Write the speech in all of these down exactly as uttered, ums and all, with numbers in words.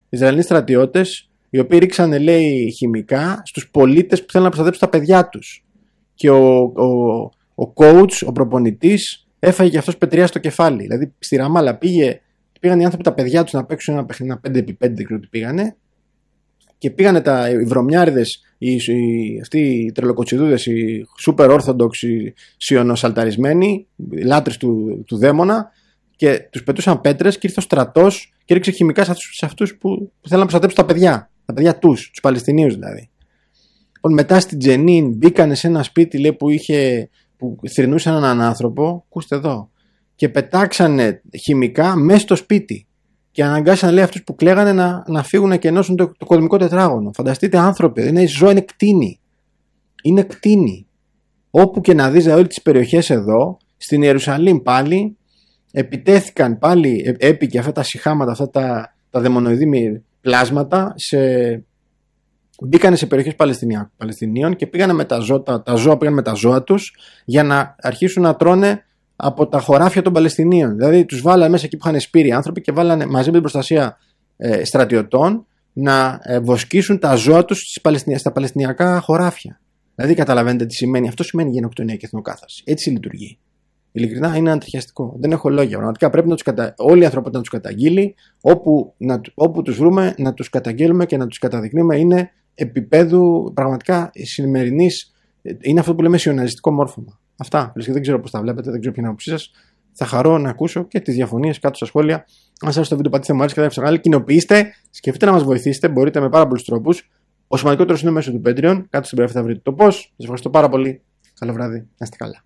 Ισραηλοί στρατιώτες, οι οποίοι ρίξανε, λέει, χημικά στους πολίτες που θέλουν να προστατεύσουν τα παιδιά τους. Και ο, ο, ο coach, ο προπονητής, έφαγε και αυτός πετριά στο κεφάλι. Δηλαδή στη Ραμάλα πήγε, πήγαν οι άνθρωποι τα παιδιά τους να παίξουν ένα παιχνίδι, ένα πέντε επί πέντε, δεν ξέρω τι πήγανε. Και πήγανε τα, οι βρωμιάριδες, οι, οι, αυτοί οι τρελοκοτσιδούδες, οι σούπερ όρθοντοξοι, σιωνοσαλταρισμένοι, λάτρες του, του δαίμονα, και τους πετούσαν πέτρες και ήρθε ο στρατός και ρίξε χημικά σε αυτούς, σε αυτούς που, που θέλουν να προστατέψουν τα παιδιά. Τα παιδιά τους, τους Παλαιστινίους δηλαδή. Λοιπόν, μετά στην Τζενίν μπήκανε σε ένα σπίτι, λέει, που, είχε, που θρηνούσαν έναν άνθρωπο, ακούστε εδώ, και πετάξανε χημικά μέσα στο σπίτι. Και αναγκάσαν, λέει, αυτούς που κλαίγανε να, να φύγουν και ενώσουν το, το κοσμικό τετράγωνο. Φανταστείτε, άνθρωποι, είναι ζώα, είναι κτίνη. Είναι κτίνη. Όπου και να δεις, όλες τις περιοχές εδώ, στην Ιερουσαλήμ πάλι, επιτέθηκαν πάλι, έπικε αυτά τα σιχάματα, αυτά τα, τα δαιμονοειδή πλάσματα, σε, μπήκανε σε περιοχές Παλαιστινίων και πήγανε με τα ζώα, τα, τα ζώα πήγαν με τα ζώα τους για να αρχίσουν να τρώνε από τα χωράφια των Παλαιστινίων. Δηλαδή τους βάλανε μέσα εκεί που είχαν σπείρει άνθρωποι και βάλανε μαζί με την προστασία ε, στρατιωτών να ε, βοσκήσουν τα ζώα τους στα παλαιστινιακά χωράφια. Δηλαδή καταλαβαίνετε τι σημαίνει. Αυτό σημαίνει γενοκτονία και εθνοκάθαρση. Έτσι λειτουργεί. Ειλικρινά είναι ανατριχιαστικό. Δεν έχω λόγια. Πραγματικά πρέπει να τους κατα... όλη η ανθρωπότητα να τους καταγγείλει. Όπου, να... όπου τους βρούμε να τους καταγγέλουμε και να τους καταδεικνύουμε. Είναι επίπεδου πραγματικά σημερινής. Είναι αυτό που λέμε σιωναριστικό μόρφωμα. Αυτά. Δεν ξέρω πώς τα βλέπετε, δεν ξέρω ποια είναι η άποψή σας. Θα χαρώ να ακούσω και τις διαφωνίες κάτω στα σχόλια. Αν σας άρεσε το βίντεο, πατήστε μου άρεσε και στο κανάλι. Κοινοποιήστε, σκεφτείτε να μας βοηθήσετε. Μπορείτε με πάρα πολλούς τρόπους. Ο σημαντικότερος είναι μέσω του Patreon. Κάτω στην περιγραφή θα βρείτε το πώς. Σας ευχαριστώ πάρα πολύ. Καλό βράδυ. Να είστε καλά.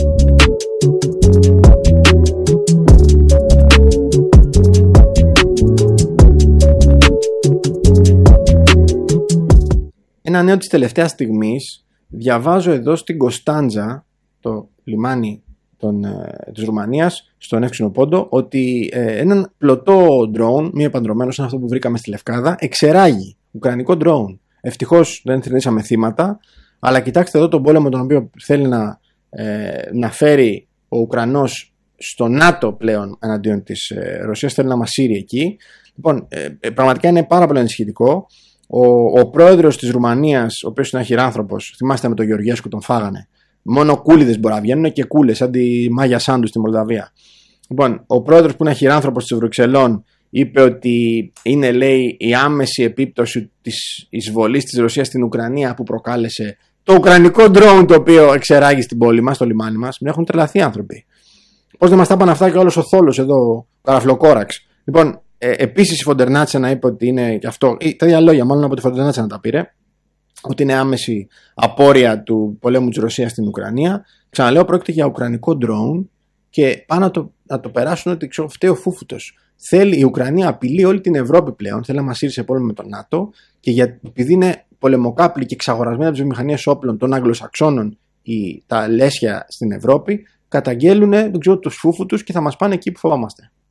Ένα νέο της τελευταίας στιγμής. Διαβάζω εδώ στην Κωνσταντζα, το λιμάνι των, ε, της Ρουμανίας, στον Εύξηνο Πόντο, ότι ε, έναν πλωτό drone, μη επαντρωμένο σαν αυτό που βρήκαμε στη Λευκάδα, εξεράγει. Ουκρανικό drone. Ευτυχώς δεν θρηνήσαμε θύματα, αλλά κοιτάξτε εδώ τον πόλεμο τον οποίο θέλει να, ε, να φέρει ο Ουκρανός στο ΝΑΤΟ πλέον εναντίον της ε, Ρωσίας, θέλει να μας σύρει εκεί. Λοιπόν, ε, ε, πραγματικά είναι πάρα πολύ ανησυχητικό. Ο, ο πρόεδρος της Ρουμανίας, ο οποίος είναι αχυράνθρωπος, θυμάστε με τον Γεωργιέσκου τον φάγανε. Μόνο κούλιδες μπορεί να βγαίνουν και κούλες, σαν τη Μάγια Σάντου στη Μολδαβία. Λοιπόν, ο πρόεδρος που είναι αχυράνθρωπος της Βρυξελών είπε ότι είναι, λέει, η άμεση επίπτωση της εισβολής της Ρωσίας στην Ουκρανία που προκάλεσε το ουκρανικό drone το οποίο εξεράγει στην πόλη μας, στο λιμάνι μας. Μην έχουν τρελαθεί άνθρωποι. Πώς δεν μας τα πάνε αυτά και όλος ο θόλος εδώ, ο καραφλοκόραξ. Λοιπόν, ε, επίσης η Φοντερνάτσα να είπε ότι είναι και αυτό, ή, τα ίδια λόγια μάλλον από τη Φοντερνάτσα να τα πήρε, ότι είναι άμεση απόρρια του πολέμου της Ρωσίας στην Ουκρανία. Ξαναλέω, πρόκειται για ουκρανικό drone και πάνε να το, να το περάσουν ότι ξέρω, φταίει ο φούφουτος. Θέλει, η Ουκρανία απειλεί όλη την Ευρώπη πλέον, θέλει να μας σύρει σε πόλεμο με τον ΝΑΤΟ και για, επειδή είναι πολεμοκάπλοι και εξαγορασμένα από τις βιομηχανίες όπλων των Αγγλοσαξώνων η, τα λέσια στην Ευρώπη, καταγγέλουν τους φούφουτους και θα μας πάνε εκεί που φοβάμαστε.